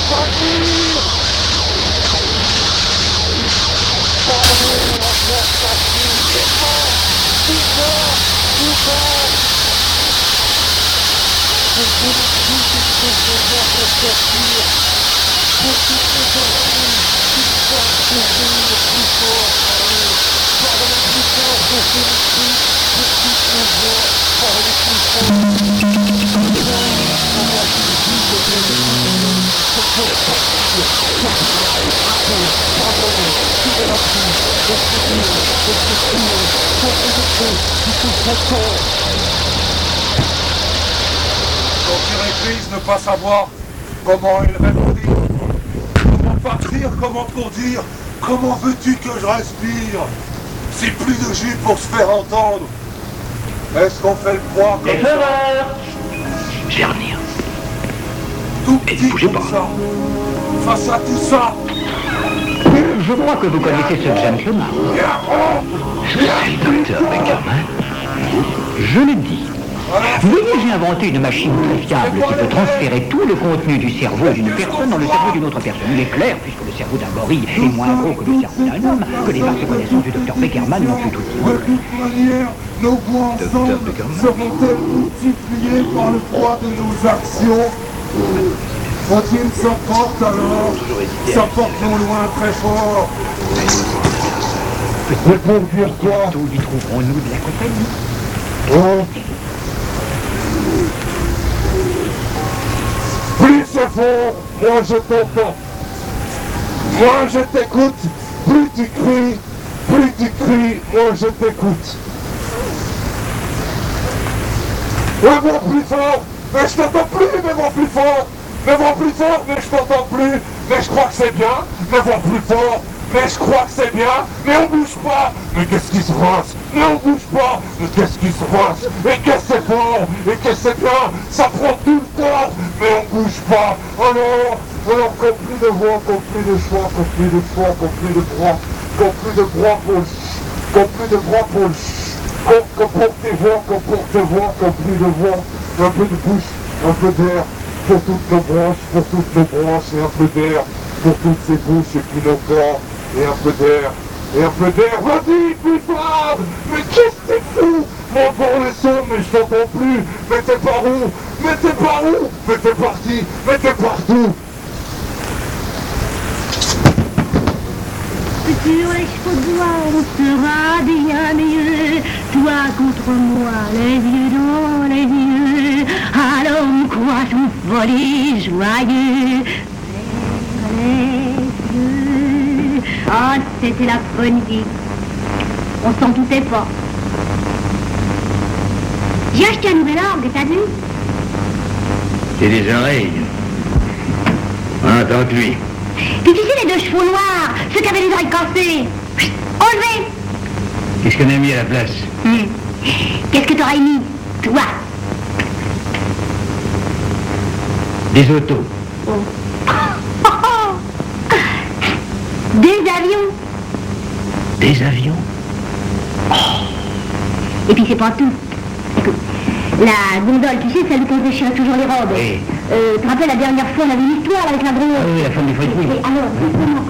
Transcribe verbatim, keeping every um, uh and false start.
Quand tu réfléchis ne pas savoir comment elle répondit, comment partir, comment pour dire, comment veux-tu que je respire? Si plus de jus pour se faire entendre, est-ce qu'on fait le poids comme ça? Je vais revenir. Tout Et petit bougez comme pas. ça, face à tout ça. Je crois que vous connaissez ce gentleman. Je suis le docteur Beckerman. Je le dis. Vous voyez, j'ai inventé une machine très fiable qui peut transférer tout le contenu du cerveau d'une personne dans le cerveau d'une autre personne. Il est clair, puisque le cerveau d'un gorille est moins gros que le cerveau d'un homme, que les vastes connaissances du docteur Beckerman n'ont plus tout De toute manière, nos voix ensemble seront-elles multipliées par le poids de nos actions? Faut-il s'emporte alors, s'emporte-nous loin très fort? Mais pour dire quoi? Bientôt lui trouverons-nous de la compagnie. Oh. Plus c'est fort, moins je t'entends. Moins je t'écoute, plus tu cries, plus tu cries, moins je t'écoute. Ouais, mon plus fort, mais je t'entends plus, mais mon plus fort. Mais mon plus fort, mais je t'entends plus. Mais je crois que c'est bien, mais mon plus fort. Mais je crois que c'est bien, mais on bouge pas. Mais qu'est-ce qui se passe? Mais on bouge pas. Mais qu'est-ce qui se passe? Et qu'est-ce que c'est fort? Et qu'est-ce que c'est bien? Ça prend tout le temps, mais on bouge pas. Alors, alors comme plus de voix, comme plus de choix, comme plus de choix, comme plus de bras, comme plus de bras pour le ch, comme plus de bras pour le ch, comme, comme pour tes voix, comme pour tes voix, comme plus de voix, un peu de bouche, un peu d'air, pour toutes nos branches, pour toutes nos branches, et un peu d'air, pour toutes ces bouches et puis nos corps. Et un peu d'air, et un peu d'air, vas-y, plus fort! Mais qu'est-ce que c'est fou? Mon bon le son, mais je t'entends plus! Mais t'es par où? Mais t'es par où? Mais t'es parti! Mais t'es partout! Sur les chevaux de bois, on sera bien mieux. Toi contre moi, les yeux dans les yeux. Alors on croit son folie joyeux. Vers les yeux. Ah, c'était la bonne vie. On s'en doutait pas. J'ai acheté un nouvel orgue, t'as vu? C'est des oreilles. On entend que lui. Puis tu sais les deux chevaux noirs, ceux qui avaient les oreilles cassées. Enlevez. Qu'est-ce qu'on a mis à la place? Hum. Qu'est-ce que t'aurais mis, toi? Des autos. Oh. Des avions. Des avions? Et puis c'est pas tout. Écoute, la gondole, tu sais, celle qu'on déchire toujours les robes. Oui. Euh, tu te rappelles la dernière fois, on avait une histoire avec la brouille. Ah oui, la femme des fruits. Et alors, justement,